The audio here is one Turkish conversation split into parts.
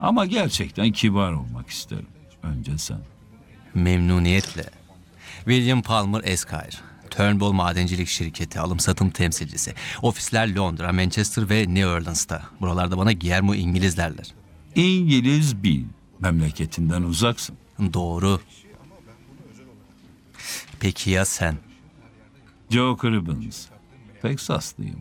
Ama gerçekten kibar olmak isterim. Önce sen. Memnuniyetle. William Palmer Esquire. Turnbull Madencilik Şirketi, alım-satım temsilcisi. Ofisler Londra, Manchester ve New Orleans'ta. Buralarda bana Guillermo İngiliz derler. İngiliz bil. Memleketinden uzaksın. Doğru. Peki ya sen? Joe Cribbins. Teksaslıyım.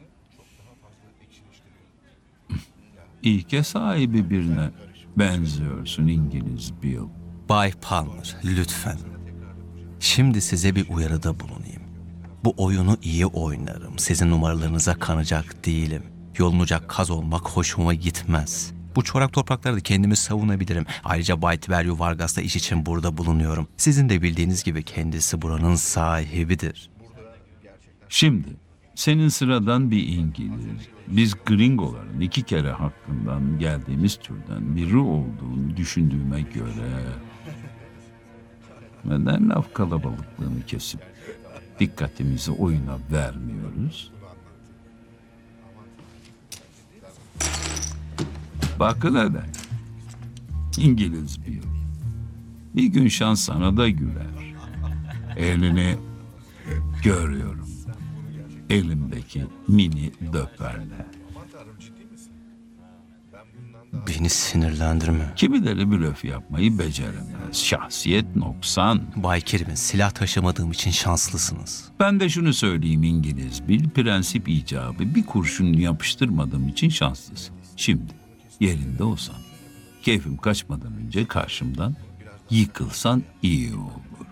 İlke sahibi birine benziyorsun İngiliz Bill. Bay Palmer, lütfen. Şimdi size bir uyarıda bulunayım. Bu oyunu iyi oynarım. Sizin numaralarınıza kanacak değilim. Yolunacak kaz olmak hoşuma gitmez. Bu çorak topraklarda kendimi savunabilirim. Ayrıca Bay Tiberio Vargas'la iş için burada bulunuyorum. Sizin de bildiğiniz gibi kendisi buranın sahibidir. Şimdi senin sıradan bir İngiliz, biz gringoların 2 kere hakkından geldiğimiz türden biri olduğunu düşündüğüme göre neden laf kalabalıklığını kesip dikkatimizi oyuna vermiyoruz? Bakın hele, İngiliz bir gün şans sana da güler. Elini görüyorum. Elimdeki mini döperle. Beni sinirlendirme. Kimileri blöf yapmayı beceremez. Şahsiyet noksan. Bay Kerim'in silah taşımadığım için şanslısınız. Ben de şunu söyleyeyim İngiliz bil, prensip icabı bir kurşun yapıştırmadığım için şanslısın. Şimdi yerinde olsan, keyfim kaçmadan önce karşımdan yıkılsan iyi olur.